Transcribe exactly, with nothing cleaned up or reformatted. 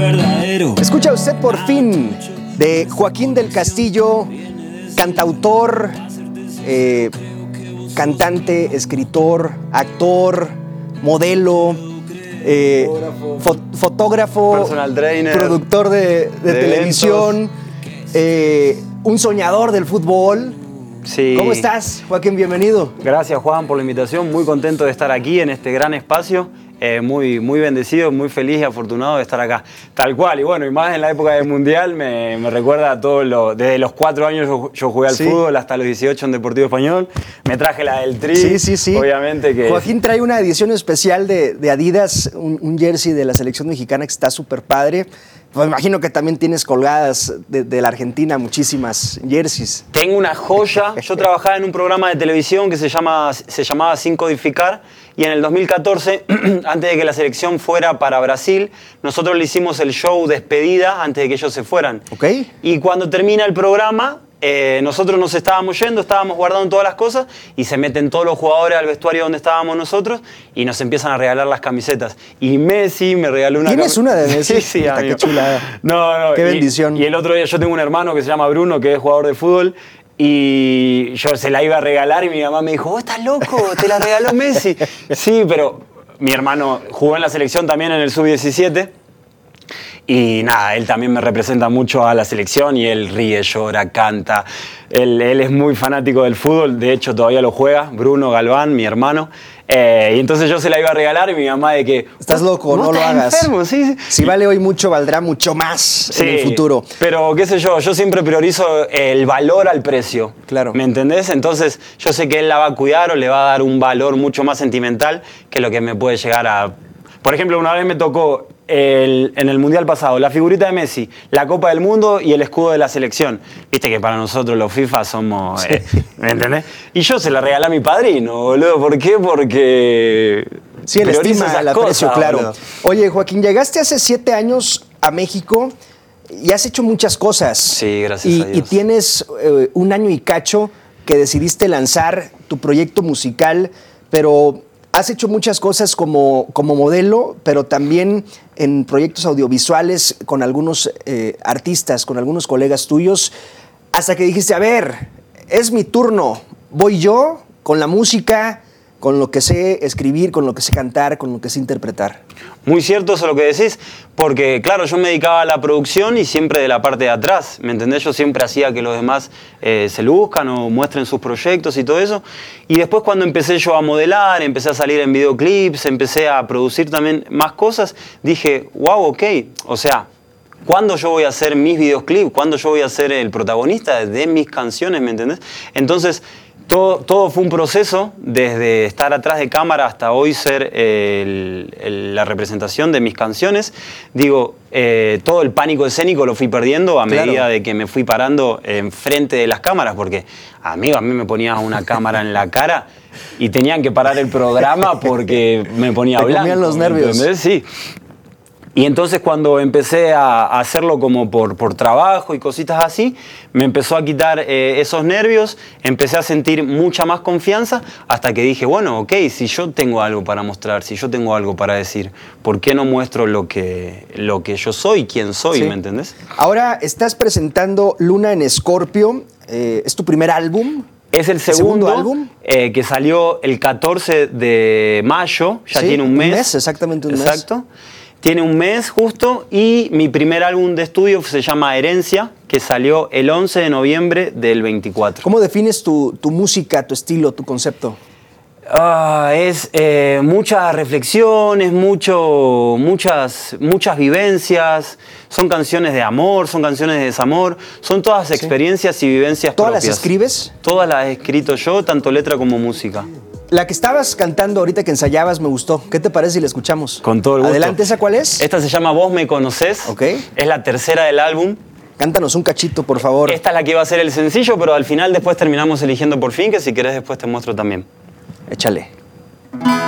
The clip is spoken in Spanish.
verdadero. Escucha usted Por Fin, de Joaquín del Castillo, cantautor, eh, cantante, escritor, actor, modelo, eh, fo fotógrafo, personal trainer, productor de, de, de televisión, eh, un soñador del fútbol. Sí. ¿Cómo estás, Joaquín? Bienvenido. Gracias, Juan, por la invitación. Muy contento de estar aquí en este gran espacio. Eh, muy, muy bendecido, muy feliz y afortunado de estar acá. Tal cual, y bueno, y más en la época del Mundial, me, me recuerda a todo lo... Desde los cuatro años yo, yo jugué al sí. fútbol hasta los dieciocho en Deportivo Español. Me traje la del Tri. Sí, sí, sí. Obviamente que... Joaquín trae una edición especial de, de Adidas, un, un jersey de la selección mexicana que está súper padre. Pues me imagino que también tienes colgadas de, de la Argentina muchísimas jerseys. Tengo una joya. Yo trabajaba en un programa de televisión que se, llama, se llamaba Sin Codificar, y en el dos mil catorce, antes de que la selección fuera para Brasil, nosotros le hicimos el show despedida antes de que ellos se fueran. Okay. Y cuando termina el programa, eh, nosotros nos estábamos yendo, estábamos guardando todas las cosas, y se meten todos los jugadores al vestuario donde estábamos nosotros y nos empiezan a regalar las camisetas. Y Messi me regaló una ¿Tienes una de Messi? Sí, sí, Puta, amigo. qué chulada. No, no. Qué y, bendición. Y el otro día yo tengo un hermano que se llama Bruno, que es jugador de fútbol, y yo se la iba a regalar y mi mamá me dijo, vos estás loco, te la regaló Messi. Sí, pero mi hermano jugó en la selección también en el sub diecisiete. Y nada, él también me representa mucho a la selección y él ríe, llora, canta. Él, él es muy fanático del fútbol, de hecho todavía lo juega, Bruno Galván, mi hermano. Eh, y entonces yo se la iba a regalar y mi mamá de que... Estás loco, no lo hagas. Enfermo, sí, sí. Si vale hoy mucho, valdrá mucho más Sí, en el futuro. Pero qué sé yo, yo siempre priorizo el valor al precio. Claro. ¿Me entendés? Entonces yo sé que él la va a cuidar o le va a dar un valor mucho más sentimental que lo que me puede llegar a... Por ejemplo, una vez me tocó el, en el Mundial pasado la figurita de Messi, la Copa del Mundo y el escudo de la selección. Viste que para nosotros los FIFA somos... Sí. Eh, ¿me entendés? Y yo se la regalé a mi padrino, boludo. ¿Por qué? Porque... Sí, el priorizo estima, esas el aprecio, cosas, claro. boludo. Oye, Joaquín, llegaste hace siete años a México y has hecho muchas cosas. Sí, gracias y, a Dios. Y tienes eh, un año y cacho que decidiste lanzar tu proyecto musical, pero has hecho muchas cosas como, como modelo, pero también en proyectos audiovisuales con algunos eh, artistas, con algunos colegas tuyos, hasta que dijiste, a ver, es mi turno, voy yo con la música, con lo que sé escribir, con lo que sé cantar, con lo que sé interpretar. Muy cierto eso lo que decís, porque claro, yo me dedicaba a la producción y siempre de la parte de atrás, ¿me entendés? Yo siempre hacía que los demás eh, se luzcan o muestren sus proyectos y todo eso. Y después cuando empecé yo a modelar, empecé a salir en videoclips, empecé a producir también más cosas, dije, wow, ok, o sea, ¿cuándo yo voy a hacer mis videoclips? ¿Cuándo yo voy a ser el protagonista de mis canciones? ¿Me entendés? Entonces... Todo, todo fue un proceso, desde estar atrás de cámara hasta hoy ser el, el, la representación de mis canciones. Digo, eh, todo el pánico escénico lo fui perdiendo a Claro. medida de que me fui parando enfrente de las cámaras, porque, amigo, a mí me ponías una cámara en la cara y tenían que parar el programa porque me ponía Te blanco. comían los nervios. ¿Entendés? Sí. Y entonces cuando empecé a hacerlo como por, por trabajo y cositas así, me empezó a quitar eh, esos nervios, empecé a sentir mucha más confianza hasta que dije, bueno, ok, si yo tengo algo para mostrar, si yo tengo algo para decir, ¿por qué no muestro lo que, lo que yo soy, quién soy, Sí. ¿me entendés? Ahora Ahora estás presentando Luna en Escorpio, eh, ¿es tu primer álbum? es el ¿Segundo segundo, álbum? eh, que salió el catorce de mayo, ya Sí, tiene un un mes. mes, exactamente un mes. Exacto. Tiene un mes justo y mi primer álbum de estudio se llama Herencia, que salió el once de noviembre del veinticuatro. ¿Cómo defines tu, tu música, tu estilo, tu concepto? Ah, es eh, muchas reflexiones, mucho, muchas, muchas vivencias, son canciones de amor, son canciones de desamor, son todas experiencias y vivencias ¿Todas propias. las escribes? Todas las he escrito yo, tanto letra como música. La que estabas cantando ahorita que ensayabas me gustó. ¿Qué te parece si la escuchamos? Con todo el gusto. Adelante, ¿esa cuál es? Esta se llama Vos me conocés, Ok. es la tercera del álbum. Cántanos un cachito, por favor. Esta es la que iba a ser el sencillo, pero al final después terminamos eligiendo Por Fin, que si querés después te muestro también. Échale.